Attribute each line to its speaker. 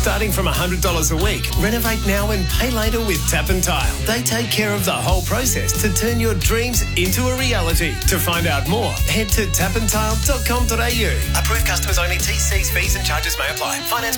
Speaker 1: Starting from $100 a week, renovate now and pay later with Tap and Tile. They take care of the whole process to turn your dreams into a reality. To find out more, head to tapandtile.com.au. Approved customers only. TCs, fees and charges may apply. Finance